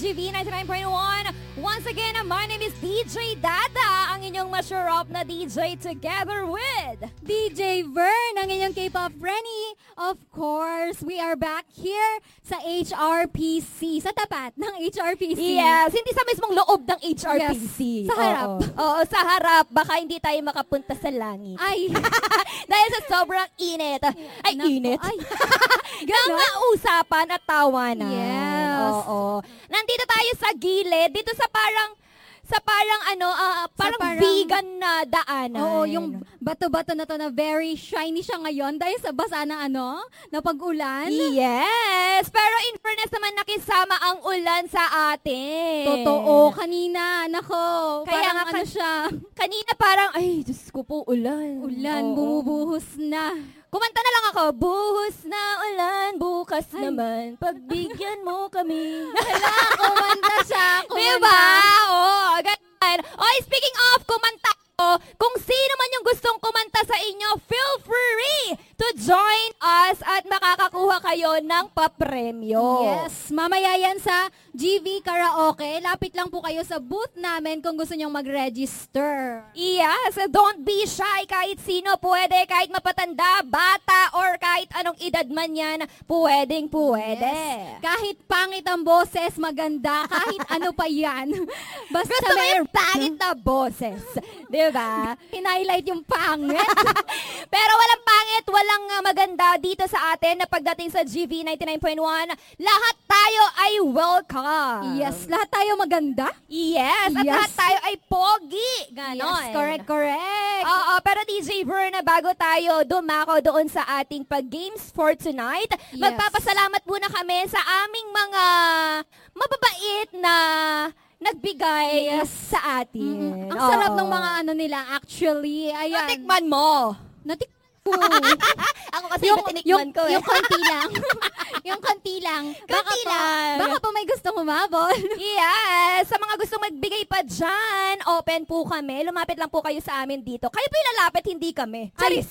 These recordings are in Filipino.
GV 99.1. Once again, my name is DJ Dada, ang inyong masarap na DJ together with DJ Vern, ang inyong K-pop Frenny. Of course, we are back here sa HRPC, sa tapat ng HRPC. Yes, hindi sa mismong loob ng HRPC. Yes, sa harap. Oo, sa harap. Baka hindi tayo makapunta sa langit. Ay. Dahil sa sobrang init. Ay, Naku, init. ay. Ng usapan at tawanan. Yes. Oo. Nandito tayo sa gilid, dito sa parang parang vegan na daanan. Oo, yung bato-bato na to na very shiny siya ngayon dahil sa basa ng na pag-ulan. Yes! Pero in fairness naman nakisama ang ulan sa atin. Totoo, kanina, nako. Kaya Parang nga siya. Kanina parang, ay, Diyos ko po, ulan. Ulan, Oo. bumubuhos na. Kumanta na lang ako, buhos na ulan, bukas naman, pagbigyan mo kami. Hala, kumanta siya, kumanta. Diba? Oo, ganyan. Oy, speaking of kumanta ko, kung sino man yung gustong kumanta sa inyo, feel free to join us at makakakuha kayo ng papremyo. Yes, mamaya yan sa GV Karaoke. Lapit lang po kayo sa booth namin kung gusto nyong mag-register. Yes, don't be shy. Kahit sino pwede, kahit mapatanda, bata, or kahit anong edad man yan, pwede. Yes. Kahit pangit ang boses, maganda, kahit ano pa yan. Basta Gusto mo yung pangit na boses. Diba? Hinighlight yung pangit. Pero walang pangit, walang maganda dito sa atin na pagdating sa GV 99.1. Lahat tayo ay welcome. Yes, lahat tayo maganda. Yes, at Yes. lahat tayo ay pogi. Ganon. Yes, correct. Oo, pero DJ Verna, bago tayo dumako doon sa ating pag-games for tonight, Yes. magpapasalamat muna kami sa aming mga mababait na nagbigay sa atin. Ang sarap ng mga nila actually. Ayan. Natikman mo. Natikman. Ako kasi iba tinikman ko eh. Yung konti lang. Yung konti lang. Konti lang. Baka pa may gustong humabol. Yes! Sa mga gustong magbigay pa dyan, open po kami. Lumapit lang po kayo sa amin dito. Kayo po ilalapit, hindi kami. Charis!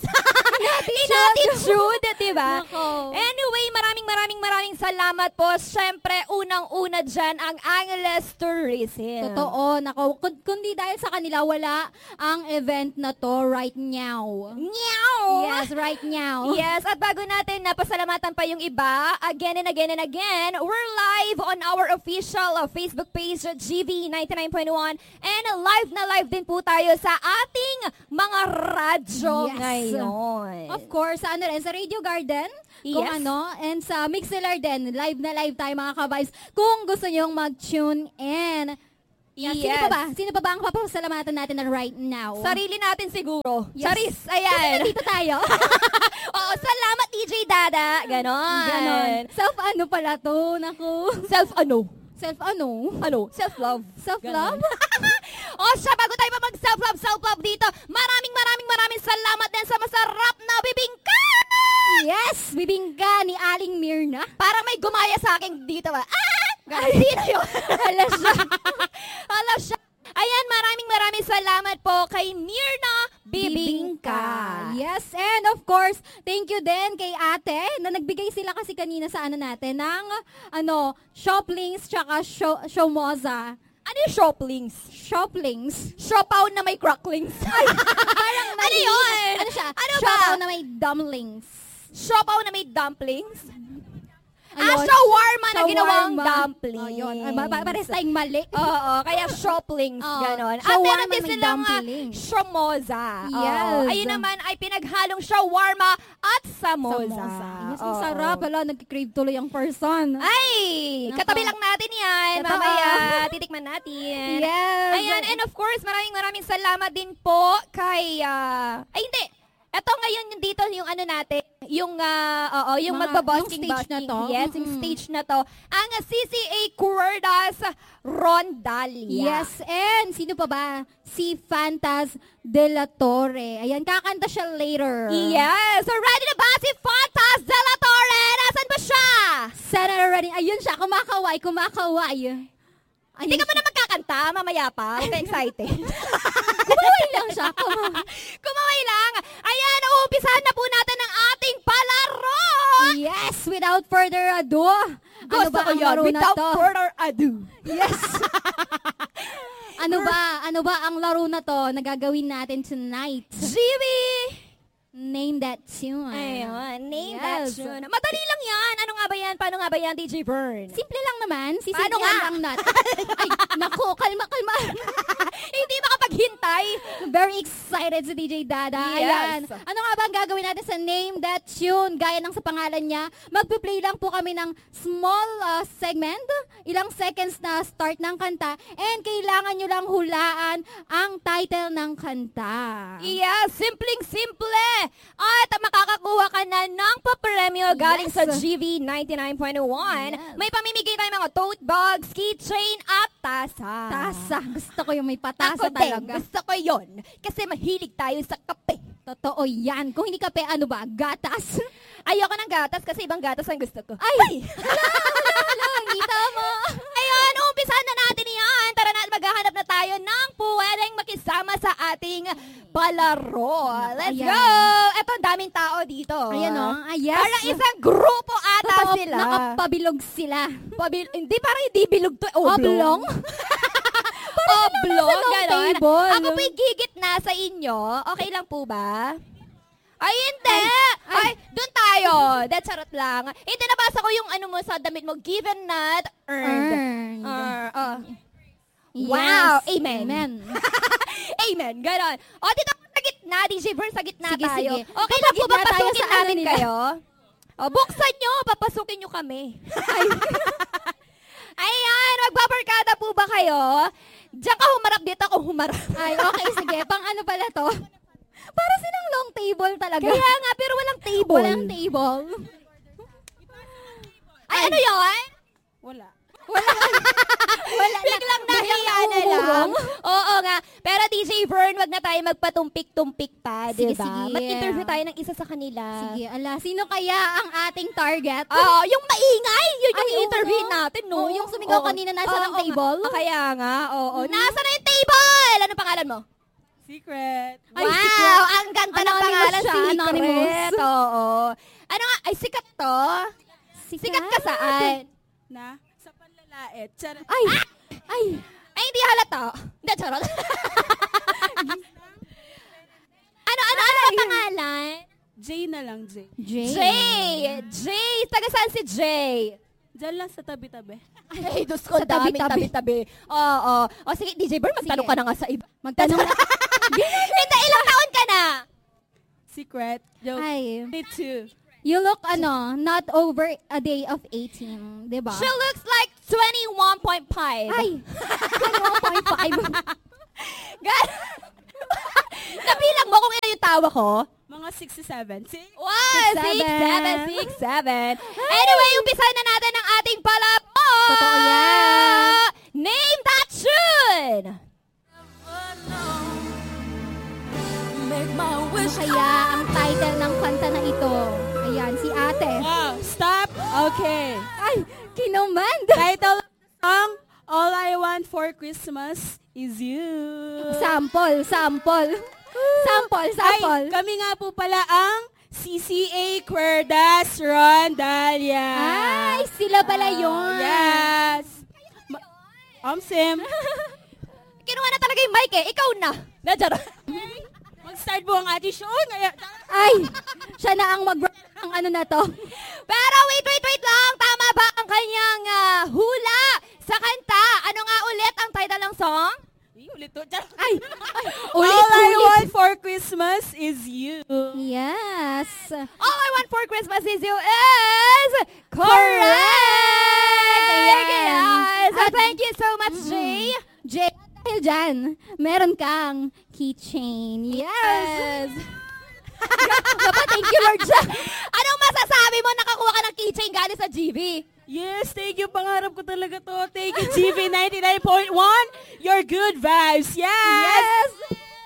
Inatitude, diba? Nako. Anyway, maraming salamat po. Siyempre, unang-una dyan ang Angeles Tourism. Totoo. Nako. Kundi dahil sa kanila, wala ang event na to right now. Meow! Yes, right now. Yes, at bago natin napasalamatan pa yung iba, again and again, we're live on our official Facebook page, GV99.1, and live din po tayo sa ating mga radyo ngayon. Of course, sa sa Radio Garden, kung Yes. and sa Mixlr din, live tayo mga ka-vibes, kung gusto nyong mag-tune in. Yes. Sino pa ba ang papasalamatan natin na right now? Sarili natin siguro. Yes. Charis, Kasi ayan. nandito tayo. Oo, salamat DJ Dada. Ganon. Self-ano pala to? Naku. Self-ano? Self-ano? Ano? Self-love. Self-love? O siya, bago tayo pa mag-self-love dito, maraming salamat din sa masarap na bibingka! Yes! Bibingka ni Aling Mirna. Parang may gumaya sa akin dito ba? Sino yun? Hala siya. Ayan, maraming salamat po kay Mirna Bibingka. Yes, and of course, thank you din kay ate na nagbigay sila kasi kanina sa natin ng shoplinks tsaka showmoza. Ano yung shoplings? Shoplings? Siopaw na may cracklings. Parang Ano yun? Ano siya? Ano ba? Siopaw na may dumplings. Siopaw na may dumplings? Ayun. Shawarma na ginawang Shawarma. dumpling. Oh, yun. Pares tayong mali. Oo, kaya shoplings, Oo. ganon. At Shawarma meron din may silang dumpling. shamoza. Yes. Ayun naman ay pinaghalong shawarma at samosa. Yes, ang Oo. sarap. Wala, nag-crave tuloy ang person. Ay, Nako. katabi lang natin yan. Totoo. Mamaya, titikman natin. Yes. Ayan, and of course, maraming salamat din po kay, ay hindi, eto ngayon yung dito, yung ano natin, yung magbabasking yung stage na to. Yes, yung stage na to. Ang CCA Cuerdas Rondalia. Yes, and sino pa ba? Si Fantas de la Torre. Ayan, kakanta siya later. Yes, so ready na ba si Fantas de la Torre? Nasaan ba siya? Senator ready. Ayun siya, kumakaway. Hindi ka ba na magkakanta mamaya pa? Huwag ka excited. Kumaway lang siya. Kumaway lang. Ayan, uumpisahan na po natin ang ating palaro. Yes, without further ado, Gusto ba ko ang yun. laro na Without to? further ado. Yes. Ano ba ang laro na to na gagawin natin tonight? Jimmy! Name that tune. Ayun, name Yes. that tune. Madali lang yan. Ano nga ba yan? Paano nga ba yan, DJ Vern? Simple lang naman. Paano nga? Lang natin. Ay, naku, kalma. Hindi makapaghintay. Very excited si DJ Dada. Yes. Ayan. Ano nga ba ang gagawin natin sa Name That Tune? Gaya ng sa pangalan niya, magpe-play lang po kami ng small segment, ilang seconds na start ng kanta, and kailangan nyo lang hulaan ang title ng kanta. Yes, simpleng-simple. At makakakuha ka na ng papremyo galing Yes. sa GV 99.1. Yes. May pamimigay tayong mga tote bags, keychain, at tasa. Tasa. Gusto ko yung may patasa Ako din, talaga. gusto ko yon. Kasi mahilig tayo sa kape. Totoo yan. Kung hindi kape, ano ba? Gatas? Ayoko ng gatas kasi ibang gatas ang gusto ko. Ay! Hala, hindi tama. Ayun, umpisahan na natin yan. Tara na, maghahanap na tayo ng pwedeng makisama sa ating palaro. Let's Ayan. go! Eto, ang daming tao dito. Ayan o. Yes. Parang isang grupo ata sila. Nakapabilog sila. Hindi, parang hindi bilog to. Oblong? Oblong, nasa long gano'n. table. Ako po'y gigit na sa inyo. Okay lang po ba? Ay, hindi! Ay, doon tayo. That's charot lang. Hindi, nabasa ko yung ano mo sa damit mo. Given not earned. Wow! Amen. Amen. Amen. Ganon. O, dito sa gitna. DJ Vern, sa gitna Sige, tayo. sige. Okay Sa lang po gitna ba tayo pasukin sa ano namin nila? kayo? O, buksan nyo. Papasukin nyo kami. Ayan, magbabarkada po ba kayo? Diyan ka humarap, dito ako humarap. Ay, okay, sige. Pang ano pala to? Para silang long table talaga. Kaya nga, pero walang table. Walang table. Ay, ano yun? Wala. Wala biglang nahiya na lang. Oo nga. Pero DJ Vern, wag na tayo magpatumpik-tumpik pa, Sige, diba? sige. Mag-interview tayo ng isa sa kanila. Sige, ala. Sino kaya ang ating target? Oo, yung maingay. Yun yung Ay, oo interview nga. natin, no? Oo, yung sumigaw kanina nasa ng table. Kaya nga, oo. Nasa na yung table? Ano pangalan mo? Secret. Ay, wow, secret. ang ganda ng Anonymous pangalan, siya, Secret. anonymous. Oo. Ano nga, ay sikat to? Sikat ka saan? Na? Sa panlalait. Charot. Ay! Ay! Ay, hindi halata. Hindi, charot. ano ang pangalan? J na lang, J. Jay. Taga saan si Jay? Diyan lang sa tabi-tabi. Ay, Diyos ko, Sa daming tabi-tabi. tabi-tabi. Oo. O sige, DJ Bird, magtanong Sige. ka na nga sa iba. Magtanong na. Hindi, ilang taon ka na? Secret. Joke. Ay. Me too. You look, not over a day of 18. Diba? She looks like 21.5. Ay! 21.5. Nabilang mo kung ito yung tawa ko? Mga 67. See? Wow, 6'7". Anyway, umpisa na natin ang ating palaro. Totoo yan. Name that tune. Ano kaya ang title ng kanta na ito? Ayan, si ate. Wow. Stop. Okay. Ay, kinumand. Title of the song, All I Want for Christmas is You. Sample. Ay, kami nga po pala ang CCA Cuerdas Rondalia. Ay, sila pala yun. Yes. Sim. Kinuha na talaga yung mic eh. Ikaw na. Nadjara. Mag-start po ang ating show. Ngayon. Ay, siya na ang ang ano na to. Pero wait lang. Tama ba ang kanyang hula sa kanta? Ano nga ulit ang title ng song? Ulit to. Ay, All I want for Christmas is you. Yes. All I Want for Christmas is You is correct! Yes! Thank you so much, Jay. Jay, dahil dyan, meron kang keychain. Yes. Dapat thank you, Lord. Anong masasabi mo nakakuha ka ng keychain galing sa GV? Yes, thank you. Pangarap ko talaga to. Thank you, GV 99.1. Your good vibes. Yes.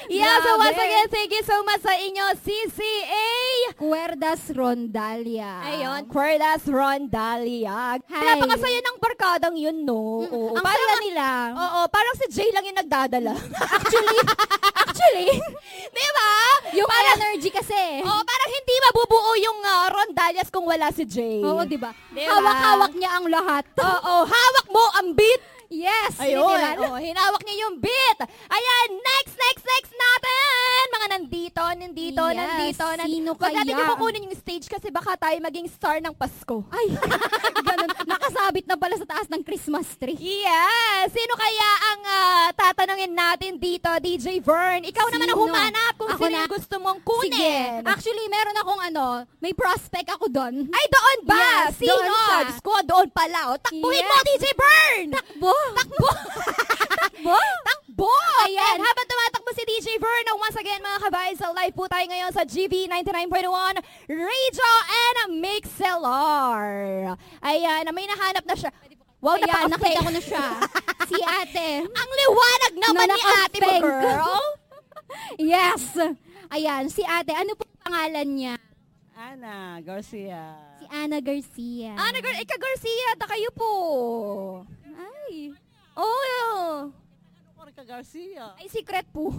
Yeah, so once Grabe. again, thank you so much sa inyo, CCA. Cuerdas Rondalia. Ayun, Cuerdas Rondalia. Hi. Napakasaya ng barkadang yun, no? Oo, Ang parang, saya nila. oo, parang si Jay lang yung nagdadala. Actually, Di ba? yung Parang, energy kasi. oh, parang hindi mabubuo yung Rondalias kung wala si Jay. Oo, di ba? Diba? Hawak-hawak niya ang lahat. Oo, hawak mo ang beat. Yes, Ayun, literal. oh, hinawak niya yung beat. Ayan, next natin. Mga nandito. Yes, sino Wag natin kaya? yung kukunin yung stage kasi baka tayo maging star ng Pasko. Ay, ganun. Nakasabit na pala sa taas ng Christmas tree. Yes! Sino kaya ang tatanungin natin dito, DJ Vern? Ikaw naman ang Sino? humanap kung Ako sino na. yung gusto mong Sige. kunin. Actually, meron akong may prospect ako doon. Ay, doon ba? Yes, Sino? doon siya. Diyos ko, doon pala. O, takbuhin Yes. mo, DJ Vern! Takbo! Takbo! Takbo! Takbo! Ayan. And habang tumatakbo si DJ Vern, once again mga kabayan, sa live po tayo ngayon sa GV 99.1 Radio and Mixlr. Ayan, may nahanap na siya. Wow, Ayan, napaka-fake. nakita ko na siya. Si ate. Ang liwanag naman Na ni ate mo, naka-fake. girl. Yes! Ayan, si ate. Ano po pangalan niya? Ana Garcia. Si Ana Garcia. Ana, girl, Ika Garcia, da kayo po. Ay. Oh, Ano ka Garcia? ay secret po.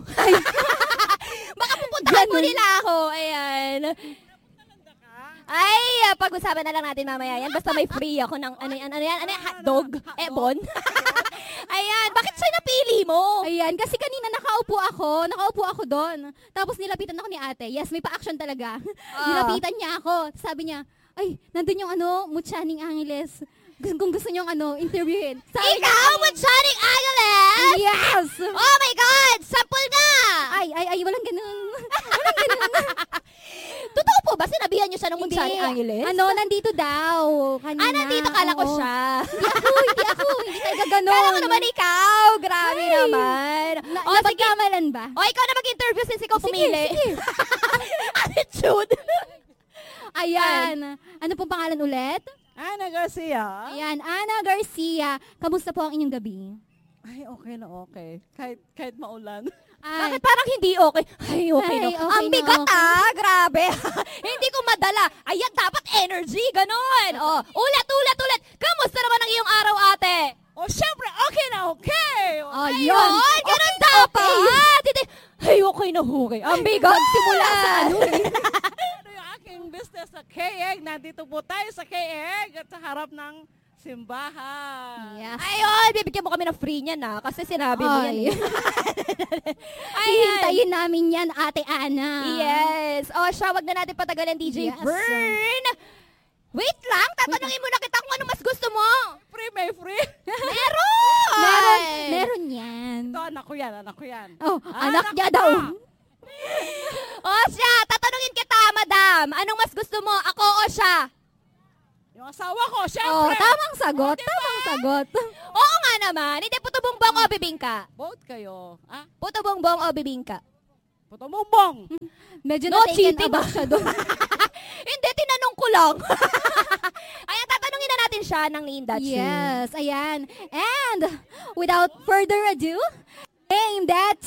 Baka pupuntahan mo nila ako. Ayan. Ay, pag-usapan na lang natin mamaya yan. Basta may free ako ng, ano yan, hotdog? Ebon? Ayan, bakit siya napili mo? Ayan, kasi kanina nakaupo ako doon. Tapos nilapitan ako ni ate. Yes, may pa-action talaga. Nilapitan niya ako. Sabi niya, ay, nandun yung Muchaning Angeles. Kung gusto niyong interviewin. Sabi niya, Ikaw, Macharing Angeles? yes! Oh my God! Sample nga! Ay, walang ganun. Walang ganun. Totoo po ba? Sinabihan niyo siya ng Hindi. Macharing Angeles? Nandito daw. Kanina. Nandito kala ko Oo. siya. Hindi ako. Hindi talaga ganun. Kala ko naman ikaw. Grabe Ay. naman. O, sige. Napagkamalan ba? O, ikaw na mag-interview since ikaw Sige, pumili. sige. Attitude. Ayan. Ano pong pangalan ulit? Ana Garcia. Ayan, Ana Garcia. Kamusta po ang inyong gabi? Ay, okay na okay. Kahit maulan. Bakit parang hindi okay? Ay, okay Ay, no. okay Ang na, bigat okay. grabe. Hindi ko madala. Ayan, dapat energy, ganon. O, ulit. Kamusta naman ang iyong araw, ate? Oh, syempre, okay na okay. Ayun. Ganon dapat. Hindi. Ay, okay na okay. Ang bigat simula sa ano. Ano yung aking business sa KEG? Nandito po tayo sa KEG at sa harap ng simbahan. Yes. Ayun, bibigyan mo kami ng free niyan na kasi sinabi mo yan. Ay. Ayan. Hihintayin namin yan, Ate Ana. Yes. O, siya, wag na natin patagalin, DJ Yes. Vern. Wait lang, tatanungin mo na kita kung ano mas gusto mo. Free, may free. Meron! Meron yan. Ito, anak ko yan. Oh, anak niya ka. daw. O siya, tatanungin kita, madam. Anong mas gusto mo, ako o siya? Yung asawa ko, Oh, syempre. tamang sagot. Tamang sagot. Oo nga naman. Hindi, puto bongbong o bibingka? Both kayo. Ah, Puto bongbong o bibingka? puto bongbong. Medyo No na-taken cheating, aback siya doon. Hindi, tinanong ko lang. Ayan, tatanungin na natin siya ng Name That Tune. Yes, ayan. And without further ado, Name That